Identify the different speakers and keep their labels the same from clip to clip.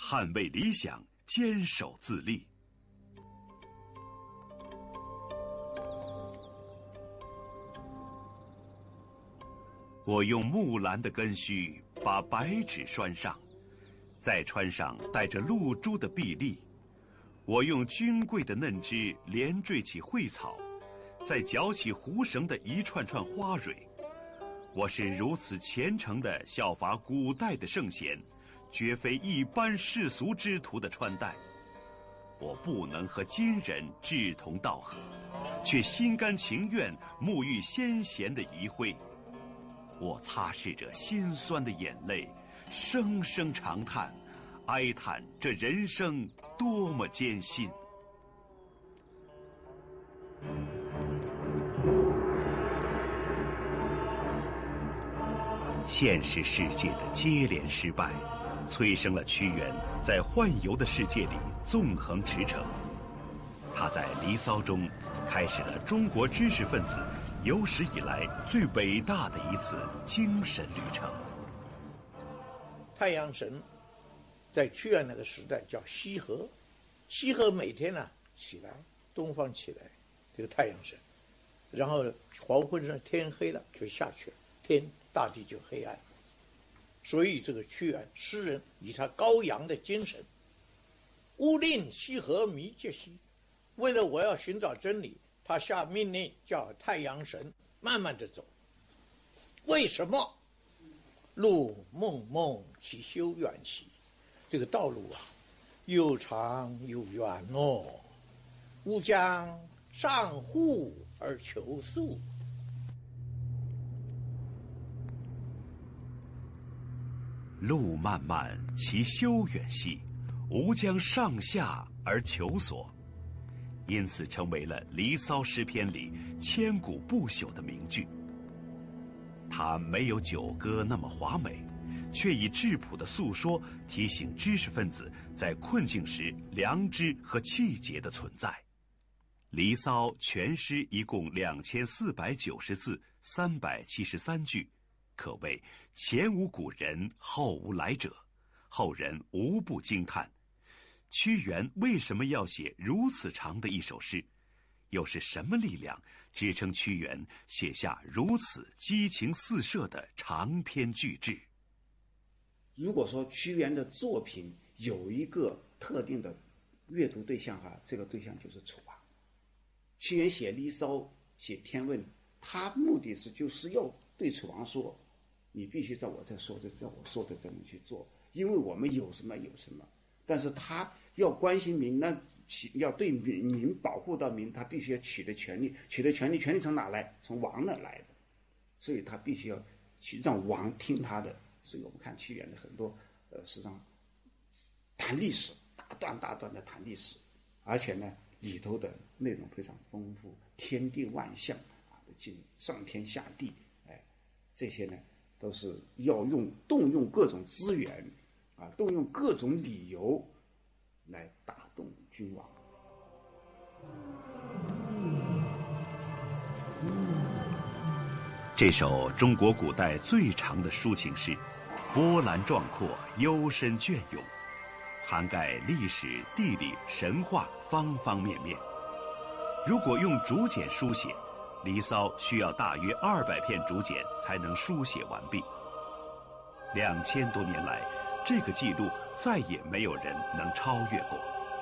Speaker 1: 捍卫理想，坚守自立。我用木兰的根须把白纸拴上，再穿上带着露珠的碧丽。我用君贵的嫩枝连缀起蕙草，再绞起弧绳的一串串花蕊。我是如此虔诚地效法古代的圣贤，绝非一般世俗之徒的穿戴。我不能和今人志同道合，却心甘情愿沐浴先贤的遗辉。我擦拭着心酸的眼泪，声声长叹，哀叹这人生多么艰辛。现实世界的接连失败，催生了屈原在宦游的世界里纵横驰骋。他在《离骚》中开始了中国知识分子有史以来最伟大的一次精神旅程。
Speaker 2: 太阳神在屈原那个时代叫羲和，羲和每天起来，东方起来，这个太阳神，然后黄昏上天黑了就下去了，大地就黑暗。所以这个屈原诗人以他高扬的精神，勿令羲和迷阶兮，为了我要寻找真理，他下命令叫太阳神慢慢的走。为什么？路梦梦其修远兮，这个道路又长又远哦，吾将上户而求速。
Speaker 1: 路漫漫其修远兮，吾将上下而求索。因此成为了《离骚》诗篇里千古不朽的名句。它没有九歌那么华美，却以质朴的诉说提醒知识分子在困境时良知和气节的存在。《离骚》全诗一共2490字，373句，可谓前无古人，后无来者，后人无不惊叹。屈原为什么要写如此长的一首诗？又是什么力量支撑屈原写下如此激情四射的长篇巨制？
Speaker 3: 如果说屈原的作品有一个特定的阅读对象这个对象就是楚王。屈原写《离骚》写《天问》，他目的就是要对楚王说，你必须照我说的这么去做，因为我们有什么有什么。但是他要关心民，要对民保护到民，他必须要取得权力，权力从哪来？从王那来的，所以他必须要去让王听他的。所以我们看屈原的很多实际上谈历史，大段的谈历史，而且呢里头的内容非常丰富，天地万象上天下地，这些呢都是要动用各种资源动用各种理由来打动君王。
Speaker 1: 这首中国古代最长的抒情诗，波澜壮阔，幽深隽永，涵盖历史、地理、神话方方面面。如果用竹简书写，《离骚》需要大约200片竹简才能书写完毕。2000多年来，这个记录再也没有人能超越过。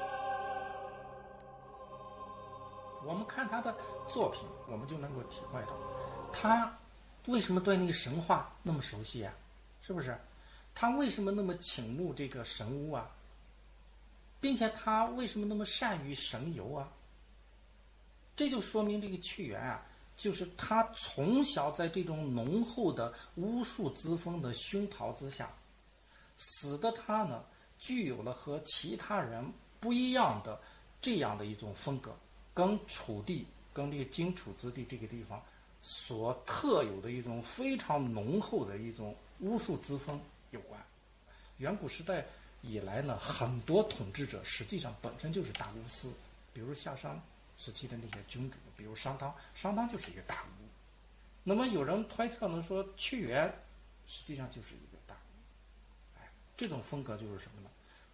Speaker 4: 我们看他的作品，我们就能够体会到，他为什么对那个神话那么熟悉是不是？他为什么那么倾慕这个神巫并且他为什么那么善于神游这就说明这个屈原就是他从小在这种浓厚的巫术之风的熏陶之下，使得他呢具有了和其他人不一样的这样的一种风格，跟楚地跟这个荆楚之地这个地方所特有的一种非常浓厚的一种巫术之风有关。远古时代以来呢，很多统治者实际上本身就是大巫师，比如夏商时期的那些君主，比如商汤就是一个大巫。那么有人推测呢，说屈原实际上就是一个大巫。这种风格就是什么呢？